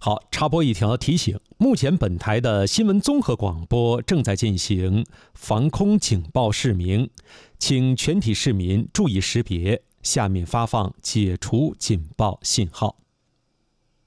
好，插播一条提醒：目前本台的新闻综合广播正在进行防空警报示明，请全体市民注意识别。下面发放解除警报信号。